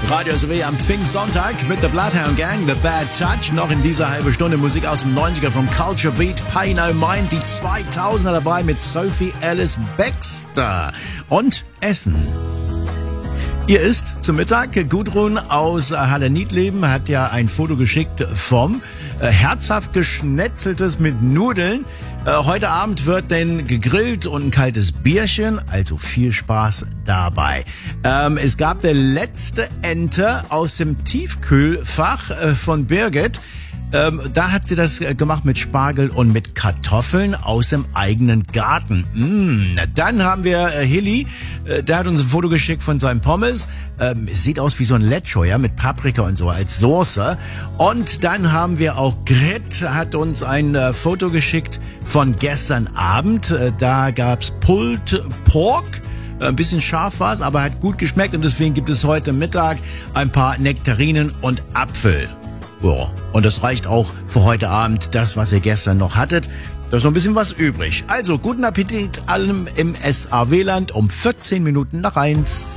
Radio SW am Pfingstsonntag mit der Bloodhound Gang, The Bad Touch. Noch in dieser halben Stunde Musik aus dem 90er vom Culture Beat, Pay No Mind, die 2000er dabei mit Sophie Ellis Bextor und Essen. Ihr isst zum Mittag. Gudrun aus Halle-Niedleben hat ja ein Foto geschickt vom herzhaft geschnetzeltes mit Nudeln. Heute Abend wird denn gegrillt und ein kaltes Bierchen, also viel Spaß dabei. Es gab der letzte Ente aus dem Tiefkühlfach von Birgit. Da hat sie das gemacht mit Spargel und mit Kartoffeln aus dem eigenen Garten. Dann haben wir Hilly, der hat uns ein Foto geschickt von seinem Pommes. Es sieht aus wie so ein Lecho, ja, mit Paprika und so als Soße. Und dann haben wir auch Grit, hat uns ein Foto geschickt von gestern Abend. Da gab's Pulled Pork. Ein bisschen scharf war's, aber hat gut geschmeckt und deswegen gibt es heute Mittag ein paar Nektarinen und Apfel. Ja, und das reicht auch für heute Abend, das, was ihr gestern noch hattet. Da ist noch ein bisschen was übrig. Also, guten Appetit allem im SAW-Land um 14 Minuten nach 1.